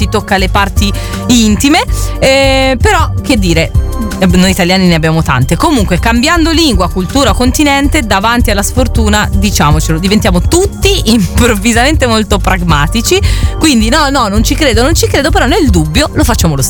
ti tocca le parti intime, però che dire, noi italiani ne abbiamo tante. Comunque, cambiando lingua, cultura, continente, davanti alla sfortuna, diciamocelo, diventiamo tutti improvvisamente molto pragmatici. Quindi no, non ci credo, però nel dubbio lo facciamo lo stesso.